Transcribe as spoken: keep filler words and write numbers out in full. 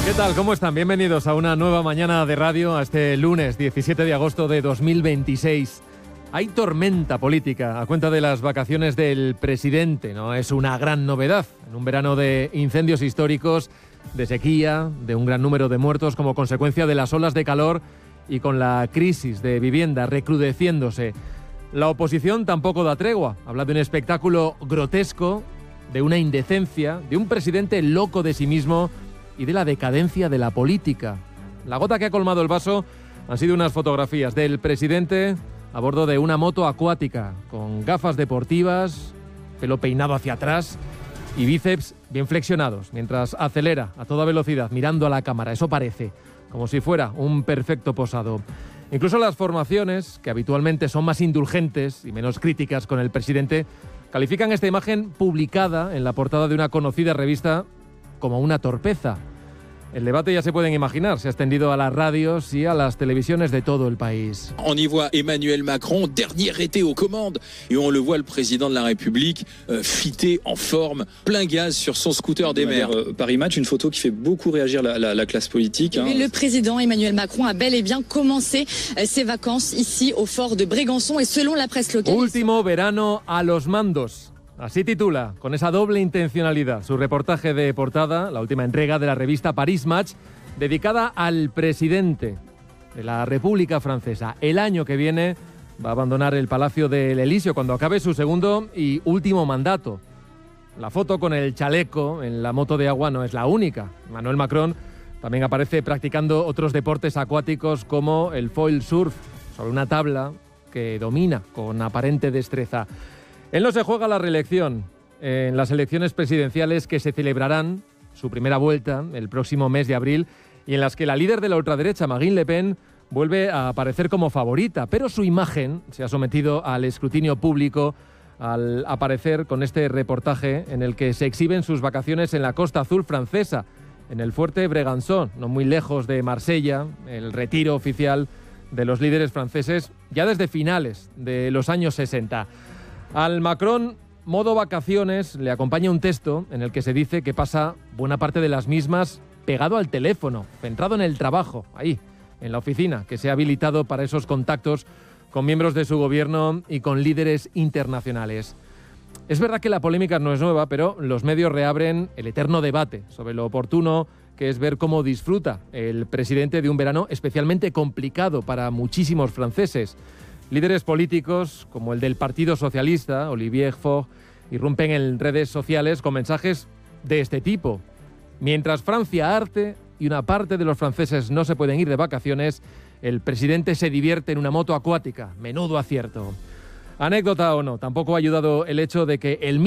¿Qué tal? ¿Cómo están? Bienvenidos a una nueva mañana de radio, a este lunes diecisiete de agosto de dos mil veintiséis. Hay tormenta política a cuenta de las vacaciones del presidente, ¿no? Es una gran novedad en un verano de incendios históricos, de sequía, de un gran número de muertos como consecuencia de las olas de calor y con la crisis de vivienda recrudeciéndose. La oposición tampoco da tregua. Habla de un espectáculo grotesco, de una indecencia, de un presidente loco de sí mismo y de la decadencia de la política. La gota que ha colmado el vaso han sido unas fotografías del presidente a bordo de una moto acuática, con gafas deportivas, pelo peinado hacia atrás y bíceps bien flexionados, mientras acelera a toda velocidad mirando a la cámara. Eso parece, como si fuera un perfecto posado. Incluso las formaciones, que habitualmente son más indulgentes y menos críticas con el presidente, califican esta imagen publicada en la portada de una conocida revista como una torpeza. El debate, ya se pueden imaginar, se ha extendido a las radios y a las televisiones de todo el país. On y voit Emmanuel Macron, dernier été aux commandes, et on le voit, le président de la République, euh, fité, en forme, plein gaz sur son scooter des mers. Euh, Paris Match, une photo qui fait beaucoup réagir la, la, la classe politique. Hein. Le président Emmanuel Macron a bel et bien commencé euh, ses vacances ici au fort de Brégançon, et selon la presse locale... Último verano a los mandos. Así titula, con esa doble intencionalidad, su reportaje de portada, la última entrega de la revista Paris Match, dedicada al presidente de la República Francesa. El año que viene va a abandonar el Palacio del Elíseo cuando acabe su segundo y último mandato. La foto con el chaleco en la moto de agua no es la única. Emmanuel Macron también aparece practicando otros deportes acuáticos como el foil surf, sobre una tabla que domina con aparente destreza. Él no se juega la reelección en las elecciones presidenciales que se celebrarán, su primera vuelta, el próximo mes de abril, y en las que la líder de la ultraderecha, Marine Le Pen, vuelve a aparecer como favorita, pero su imagen se ha sometido al escrutinio público al aparecer con este reportaje en el que se exhiben sus vacaciones en la Costa Azul francesa, en el fuerte Brégançon, no muy lejos de Marsella, el retiro oficial de los líderes franceses ya desde finales de los años sesenta. Al Macron modo vacaciones le acompaña un texto en el que se dice que pasa buena parte de las mismas pegado al teléfono, centrado en el trabajo, ahí, en la oficina, que se ha habilitado para esos contactos con miembros de su gobierno y con líderes internacionales. Es verdad que la polémica no es nueva, pero los medios reabren el eterno debate sobre lo oportuno que es ver cómo disfruta el presidente de un verano especialmente complicado para muchísimos franceses. Líderes políticos, como el del Partido Socialista, Olivier Faure, irrumpen en redes sociales con mensajes de este tipo. Mientras Francia arte y una parte de los franceses no se pueden ir de vacaciones, el presidente se divierte en una moto acuática. Menudo acierto. Anécdota o no, tampoco ha ayudado el hecho de que el